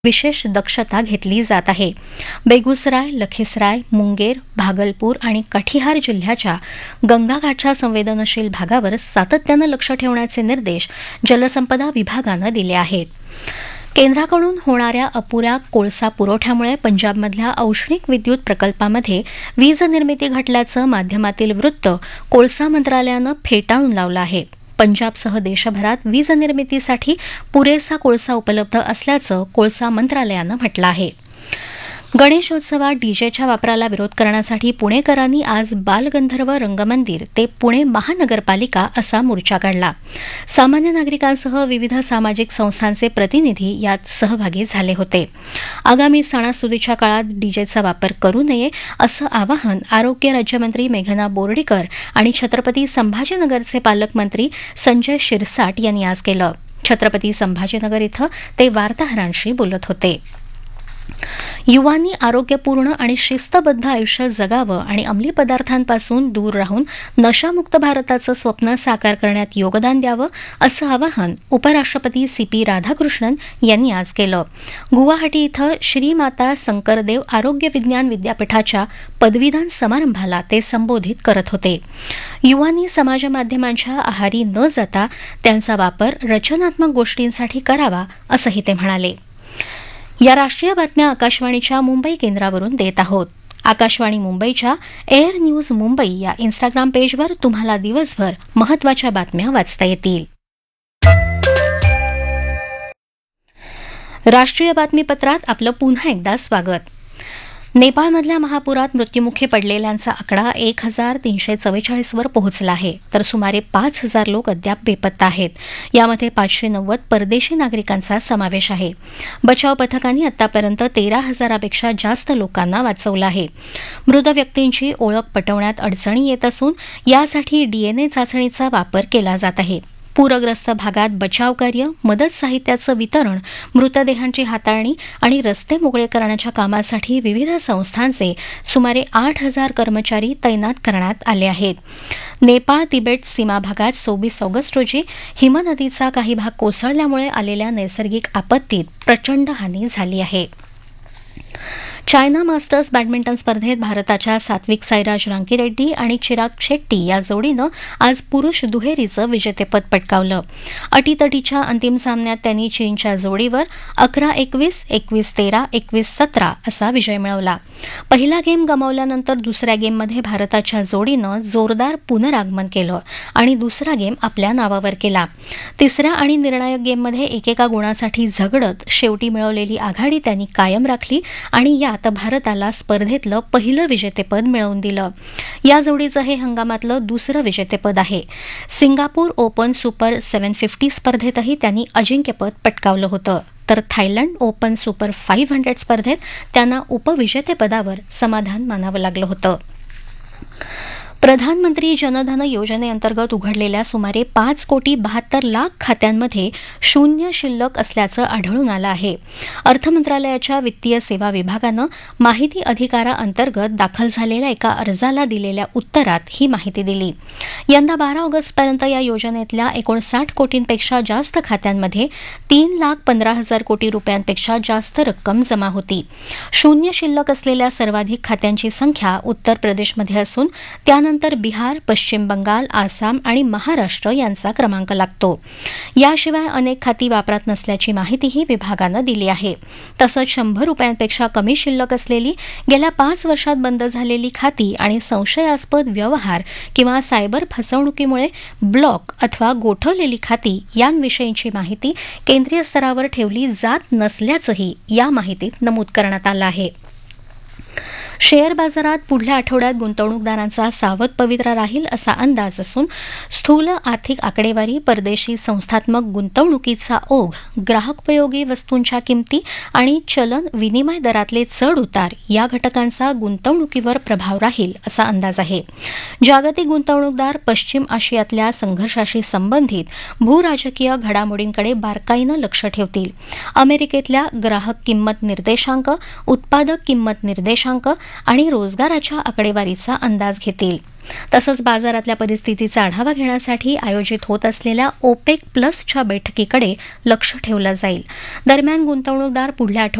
विशेष दक्षता घेतली जात आहे. बेगुसराय, लखीसराय, मुंगेर, भागलपूर आणि कठिहार जिल्ह्याच्या गंगाघाटच्या संवेदनशील भागावर सातत्यानं लक्ष ठेवण्याचे निर्देश जलसंपदा विभागानं दिले आहेत. केंद्राकडून होणाऱ्या अपुऱ्या कोळसा पुरवठ्यामुळे पंजाबमधल्या औष्णिक विद्युत प्रकल्पामध्ये वीज निर्मिती घटल्याचं माध्यमातील वृत्त कोळसा मंत्रालयानं फेटाळून लावलं आहे. पंजाबसह देशभरात वीज निर्मितीसाठी पुरेसा कोळसा उपलब्ध असल्याचं कोळसा मंत्रालयानं म्हटलं आहे. गणेशोत्सवात डीजेच्या वापराला विरोध करण्यासाठी पुणेकरांनी आज बालगंधर्व रंगमंदिर ते पुणे महानगरपालिका असा मोर्चा काढला. सामान्य नागरिकांसह विविध सामाजिक संस्थांचे प्रतिनिधी यात सहभागी झाले होते. आगामी सणासुदीच्या काळात डीजेचा वापर करू नये असं आवाहन आरोग्य राज्यमंत्री मेघना बोर्डीकर आणि छत्रपती संभाजीनगरचे पालकमंत्री संजय शिरसाट यांनी आज केलं. छत्रपती संभाजीनगर इथं ते वार्ताहरांशी बोलत होते. युवांनी आरोग्यपूर्ण आणि शिस्तबद्ध आयुष्य जगावं आणि अंमली पदार्थांपासून दूर राहून नशामुक्त भारताचं स्वप्न साकार करण्यात योगदान द्यावं असं आवाहन उपराष्ट्रपती CP राधाकृष्णन यांनी आज केलं. गुवाहाटी इथं श्रीमाता शंकरदेव आरोग्य विज्ञान विद्यापीठाच्या पदवीदान समारंभाला ते संबोधित करत होते. युवांनी समाजमाध्यमांच्या आहारी न जाता त्यांचा वापर रचनात्मक गोष्टींसाठी करावा असंही ते म्हणाले. या राष्ट्रीय बातम्या आकाशवाणीच्या मुंबई केंद्रावरून देत आहोत. आकाशवाणी मुंबईच्या एअर न्यूज मुंबई या इन्स्टाग्राम पेजवर तुम्हाला दिवसभर महत्त्वाच्या बातम्या वाचता येतील. राष्ट्रीय बातमीपत्रात आपलं पुन्हा एकदा स्वागत. नेपाळमधल्या महापुरात मृत्युमुखी पडलेल्यांचा आकडा 1344 वर पोहोचला आहे, तर सुमारे 5000 लोक अद्याप बेपत्ता आहेत. यामध्ये 590 परदेशी नागरिकांचा समावेश आहे. बचाव पथकांनी आतापर्यंत 13,000पेक्षा जास्त लोकांना वाचवलं आहे. मृत व्यक्तींची ओळख पटवण्यात अडचणी येत असून यासाठी DNA चाचणीचा वापर केला जात आहे. पूरग्रस्त भागात बचावकार्य, मदत साहित्याचं वितरण, मृतदेहांची हाताळणी आणि रस्ते मोकळे करण्याच्या कामासाठी विविध संस्थांचे सुमारे 8,000 कर्मचारी तैनात करण्यात आले आहेत. नेपाळ तिबेट सीमा भागात 24 ऑगस्ट रोजी हिमनदीचा काही भाग कोसळल्यामुळे आलेल्या नैसर्गिक आपत्तीत प्रचंड हानी झाली आहे. चायना मास्टर्स बॅडमिंटन स्पर्धेत भारताच्या सात्विक साईराज रांकीरेड्डी आणि चिराग शेट्टी या जोडीनं आज पुरुष दुहेरीचं विजेतेपद पटकावलं. अटीतटीच्या अंतिम सामन्यात त्यांनी चीनच्या जोडीवर 11-21, 21-13, 21-17 असा विजय मिळवला. पहिला गेम गमावल्यानंतर दुसऱ्या गेममध्ये भारताच्या जोडीनं जोरदार पुनरागमन केलं आणि दुसरा गेम आपल्या नावावर केला. तिसऱ्या आणि निर्णायक गेममध्ये एकेका गुणासाठी झगडत शेवटी मिळवलेली आघाडी त्यांनी कायम राखली आणि यात भारताला स्पर्धेतलं पहिलं विजेतेपद मिळवून दिलं. या जोडीचं हे हंगामातलं दुसरं विजेतेपद आहे. सिंगापूर ओपन सुपर 750 स्पर्धेतही त्यांनी अजिंक्यपद पटकावलं होतं, तर थायलंड ओपन सुपर 500 स्पर्धेत त्यांना उपविजेतेपदावर समाधान मानावं लागलं होतं. प्रधानमंत्री जनधन योजनेअंतर्गत उघडलेल्या सुमारे 5,72,00,000 खात्यांमध्ये शून्य शिल्लक असल्याचं आढळून आलं आहे. अर्थ मंत्रालयाच्या वित्तीय सेवा विभागानं माहिती अधिकाराअंतर्गत दाखल झालेल्या एका अर्जाला दिलेल्या उत्तरात ही माहिती दिली. यंदा 12 ऑगस्टपर्यंत या योजनेतल्या 59 कोटींपेक्षा जास्त खात्यांमध्ये 3,15,000 कोटी रुपयांपेक्षा जास्त रक्कम जमा होती. शून्य शिल्लक असलेल्या सर्वाधिक खात्यांची संख्या उत्तर प्रदेशमध्ये असून त्यानंतर बिहार, पश्चिम बंगाल, आसाम आणि महाराष्ट्र यांचा क्रमांक लागतो. याशिवाय अनेक खाती वापरात नसल्याची माहितीही विभागानं दिली आहे. तसंच 100 रुपयांपेक्षा कमी शिल्लक असलेली, गेल्या 5 वर्षात बंद झालेली खाती आणि संशयास्पद व्यवहार किंवा सायबर फसवणुकीमुळे ब्लॉक अथवा गोठवलेली खाती यांविषयीची माहिती केंद्रीय स्तरावर ठेवली जात नसल्याचंही या माहितीत नमूद करण्यात आलं आहे. शेअर बाजारात पुढल्या आठवड्यात गुंतवणूकदारांचा सावध पवित्रा राहील असा अंदाज असून स्थूल आर्थिक आकडेवारी, परदेशी संस्थात्मक गुंतवणुकीचा ओघ, ग्राहकोपयोगी वस्तूंच्या किमती आणि चलन विनिमय दरातले चढ उतार या घटकांचा गुंतवणुकीवर प्रभाव राहील असा अंदाज आहे. जागतिक गुंतवणूकदार पश्चिम आशियातल्या संघर्षाशी संबंधित भूराजकीय घडामोडींकडे बारकाईनं लक्ष ठेवतील. अमेरिकेतल्या ग्राहक किंमत निर्देशांक, उत्पादक किंमत निर्देशांक आणि रोजगाराच्या आकडेवारीचा अंदाज घेतील. तसंच बाजारातल्या परिस्थितीचा आढावा घेण्यासाठी आयोजित होत असलेल्या ओपेक प्लसच्या बैठकीकडे लक्ष ठेवलं जाईल. दरम्यान गुंतवणूकदार पुढल्या